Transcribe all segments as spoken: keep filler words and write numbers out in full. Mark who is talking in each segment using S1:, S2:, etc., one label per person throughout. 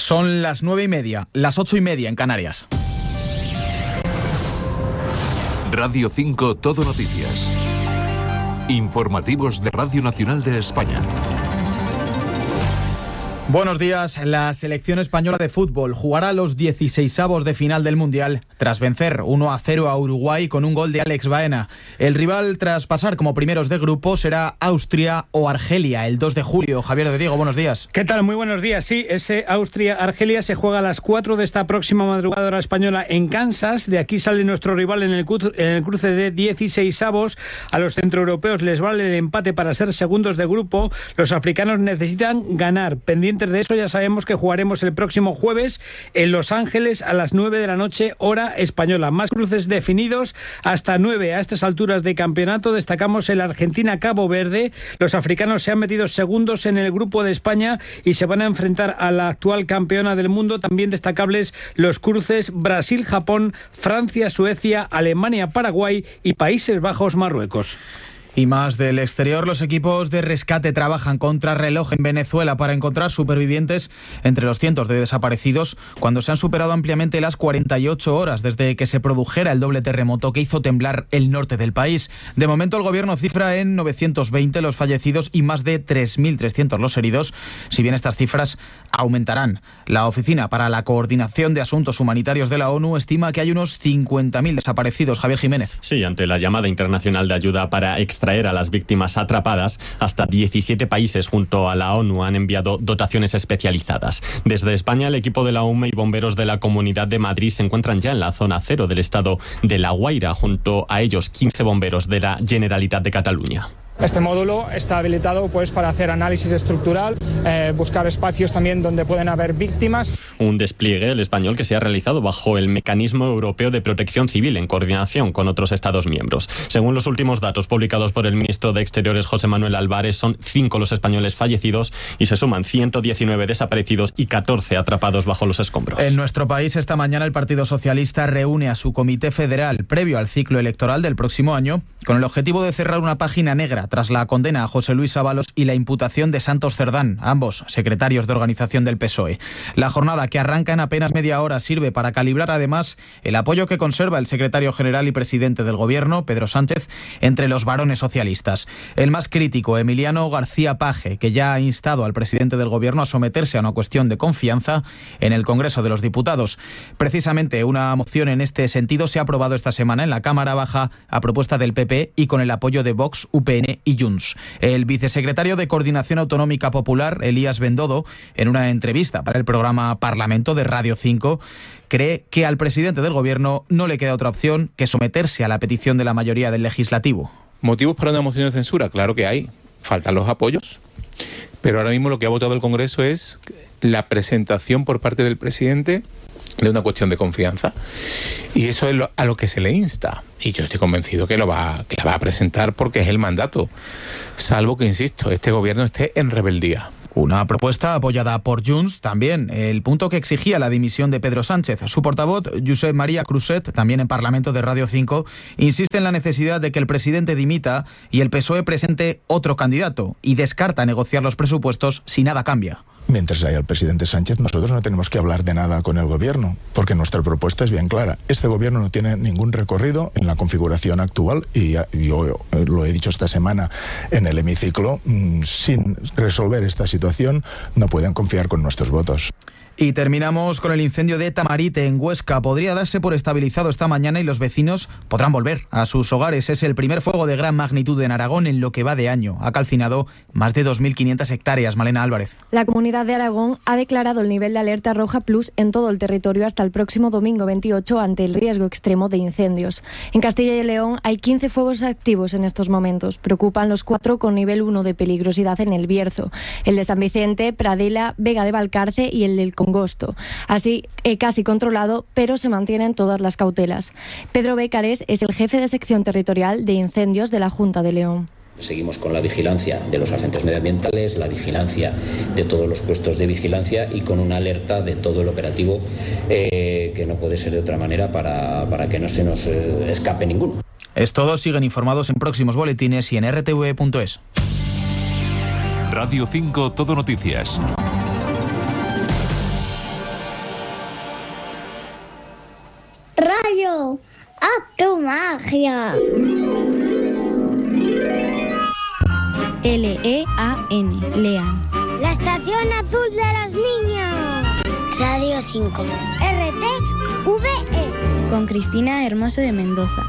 S1: Son las nueve y media, las ocho y media en Canarias.
S2: Radio cinco Todo Noticias. Informativos de Radio Nacional de España.
S1: Buenos días. La selección española de fútbol jugará los dieciseisavos de final del Mundial tras vencer uno a cero a Uruguay con un gol de Alex Baena. El rival tras pasar como primeros de grupo será Austria o Argelia el dos de julio. Javier de Diego, buenos días.
S3: ¿Qué tal? Muy buenos días. Sí, ese Austria-Argelia se juega a las cuatro de esta próxima madrugada hora española en Kansas. De aquí sale nuestro rival en el, cru- en el cruce de dieciseisavos. A los centroeuropeos les vale el empate para ser segundos de grupo. Los africanos necesitan ganar. Pendiente de eso, ya sabemos que jugaremos el próximo jueves en Los Ángeles a las nueve de la noche, hora española. Más cruces definidos, hasta nueve a estas alturas de campeonato. Destacamos el Argentina-Cabo Verde. Los africanos se han metido segundos en el grupo de España y se van a enfrentar a la actual campeona del mundo. También destacables los cruces Brasil-Japón, Francia-Suecia, Alemania-Paraguay y Países Bajos-Marruecos.
S1: Y más del exterior, los equipos de rescate trabajan contra reloj en Venezuela para encontrar supervivientes entre los cientos de desaparecidos cuando se han superado ampliamente las cuarenta y ocho horas desde que se produjera el doble terremoto que hizo temblar el norte del país. De momento el gobierno cifra en novecientos veinte los fallecidos y más de tres mil trescientos los heridos, si bien estas cifras aumentarán. La Oficina para la Coordinación de Asuntos Humanitarios de la ONU estima que hay unos cincuenta mil desaparecidos. Javier Jiménez.
S4: Sí, ante la llamada internacional de ayuda para extraer a las víctimas atrapadas, hasta diecisiete países junto a la ONU han enviado dotaciones especializadas. Desde España, el equipo de la U M E y bomberos de la Comunidad de Madrid se encuentran ya en la zona cero del estado de La Guaira, junto a ellos quince bomberos de la Generalitat de Cataluña.
S5: Este módulo está habilitado pues para hacer análisis estructural, eh, buscar espacios también donde pueden haber víctimas.
S4: Un despliegue, el español, que se ha realizado bajo el Mecanismo Europeo de Protección Civil en coordinación con otros Estados miembros. Según los últimos datos publicados por el ministro de Exteriores José Manuel Álvarez, son cinco los españoles fallecidos y se suman ciento diecinueve desaparecidos y catorce atrapados bajo los escombros.
S1: En nuestro país, esta mañana el Partido Socialista reúne a su comité federal previo al ciclo electoral del próximo año con el objetivo de cerrar una página negra tras la condena a José Luis Ábalos y la imputación de Santos Cerdán, ambos secretarios de organización del P S O E. La jornada, que arranca en apenas media hora, sirve para calibrar además el apoyo que conserva el secretario general y presidente del Gobierno, Pedro Sánchez, entre los varones socialistas. El más crítico, Emiliano García Paje, que ya ha instado al presidente del Gobierno a someterse a una cuestión de confianza en el Congreso de los Diputados. Precisamente una moción en este sentido se ha aprobado esta semana en la Cámara Baja a propuesta del P P y con el apoyo de Vox, U P N y Junts. El vicesecretario de Coordinación Autonómica Popular, Elías Bendodo, en una entrevista para el programa Parlamento de Radio cinco, cree que al presidente del Gobierno no le queda otra opción que someterse a la petición de la mayoría del Legislativo.
S6: ¿Motivos para una moción de censura? Claro que hay. Faltan los apoyos. Pero ahora mismo lo que ha votado el Congreso es la presentación por parte del presidente de una cuestión de confianza. Y eso es lo, a lo que se le insta. Y yo estoy convencido que, lo va, que la va a presentar porque es el mandato. Salvo que, insisto, este gobierno esté en rebeldía.
S1: Una propuesta apoyada por Junts también, el punto que exigía la dimisión de Pedro Sánchez. Su portavoz, Josep María Cruzet, también en Parlamento de Radio cinco, insiste en la necesidad de que el presidente dimita y el P S O E presente otro candidato y descarta negociar los presupuestos si nada cambia.
S7: Mientras haya el presidente Sánchez, nosotros no tenemos que hablar de nada con el gobierno, porque nuestra propuesta es bien clara. Este gobierno no tiene ningún recorrido en la configuración actual y yo lo he dicho esta semana en el hemiciclo, sin resolver esta situación no pueden confiar con nuestros votos.
S1: Y terminamos con el incendio de Tamarite en Huesca. Podría darse por estabilizado esta mañana y los vecinos podrán volver a sus hogares. Es el primer fuego de gran magnitud en Aragón en lo que va de año. Ha calcinado más de dos mil quinientas hectáreas. Malena Álvarez.
S8: La Comunidad de Aragón ha declarado el nivel de alerta roja plus en todo el territorio hasta el próximo domingo veintiocho ante el riesgo extremo de incendios. En Castilla y León hay quince fuegos activos en estos momentos. Preocupan los cuatro con nivel uno de peligrosidad en el Bierzo, el de San Vicente, Pradela, Vega de Valcarce y el del Congosto. Así, eh, casi controlado, pero se mantienen todas las cautelas. Pedro Bécares es el jefe de sección territorial de incendios de la Junta de León.
S9: Seguimos con la vigilancia de los agentes medioambientales, la vigilancia de todos los puestos de vigilancia y con una alerta de todo el operativo eh, que no puede ser de otra manera para, para que no se nos eh, escape ninguno.
S1: Es todo, siguen informados en próximos boletines y en r t v punto es.
S2: Radio cinco Todo Noticias.
S10: Rayo, haz tu magia.
S11: L E A N, Lean.
S10: La estación azul de los niños. Radio cinco. R T V E.
S11: Con Cristina Hermoso de Mendoza.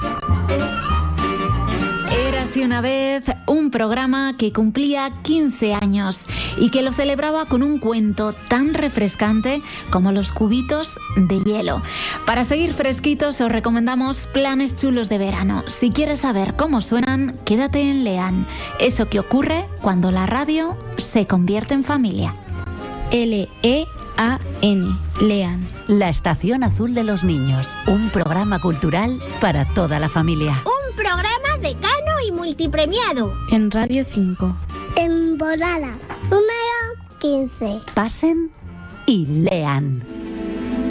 S12: Érase una vez un programa que cumplía quince años y que lo celebraba con un cuento tan refrescante como los cubitos de hielo. Para seguir fresquitos os recomendamos Planes Chulos de Verano. Si quieres saber cómo suenan, quédate en Lean. Eso que ocurre cuando la radio se convierte en familia.
S11: L E A N, Lean.
S13: La Estación Azul de los Niños, un programa cultural para toda la familia.
S10: Un programa decano y multipremiado.
S11: En Radio cinco.
S10: Temporada número quince.
S13: Pasen y lean.